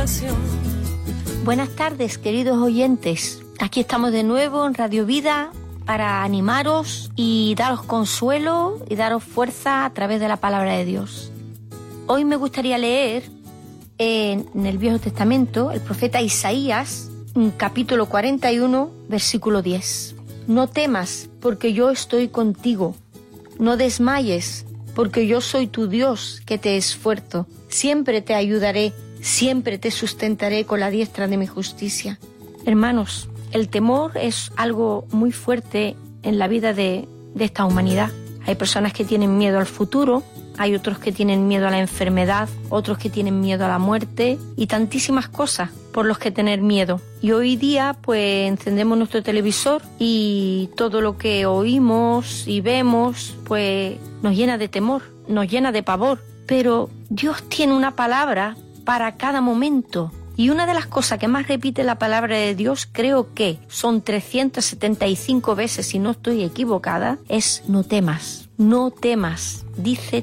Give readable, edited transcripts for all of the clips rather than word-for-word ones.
canción. Buenas tardes, queridos oyentes. Aquí estamos de nuevo en Radio Vida para animaros y daros consuelo y daros fuerza a través de la palabra de Dios. Hoy me gustaría leer en el Viejo Testamento el profeta Isaías, capítulo 41, versículo 10. No temas, porque yo estoy contigo. No desmayes, porque yo soy tu Dios que te esfuerzo. Siempre te ayudaré, siempre te sustentaré con la diestra de mi justicia. Hermanos, el temor es algo muy fuerte en la vida de esta humanidad. Hay personas que tienen miedo al futuro, hay otros que tienen miedo a la enfermedad, otros que tienen miedo a la muerte y tantísimas cosas por los que tener miedo. Y hoy día pues encendemos nuestro televisor y todo lo que oímos y vemos pues nos llena de temor, nos llena de pavor. Pero Dios tiene una palabra para cada momento. Y una de las cosas que más repite la palabra de Dios, creo que son 375 veces, si no estoy equivocada, es no temas, no temas. Dice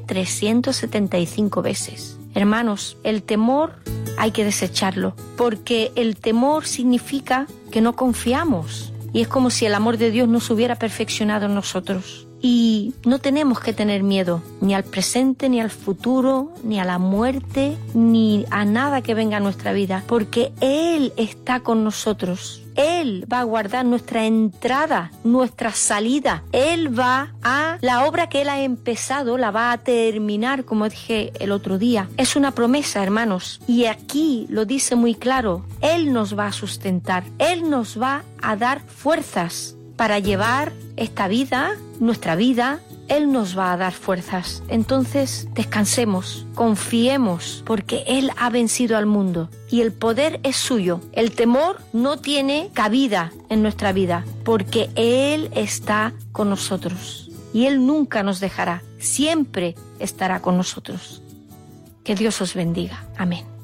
375 veces. Hermanos, el temor hay que desecharlo, porque el temor significa que no confiamos. Y es como si el amor de Dios no se hubiera perfeccionado en nosotros. Y no tenemos que tener miedo ni al presente, ni al futuro, ni a la muerte, ni a nada que venga a nuestra vida, porque Él está con nosotros. Él va a guardar nuestra entrada, nuestra salida. Él va a la obra que Él ha empezado, la va a terminar, como dije el otro día. Es una promesa, hermanos, y aquí lo dice muy claro. Él nos va a sustentar, Él nos va a dar fuerzas para llevar esta vida, nuestra vida. Él nos va a dar fuerzas. Entonces, descansemos, confiemos, porque Él ha vencido al mundo y el poder es suyo. El temor no tiene cabida en nuestra vida, porque Él está con nosotros y Él nunca nos dejará, siempre estará con nosotros. Que Dios os bendiga. Amén.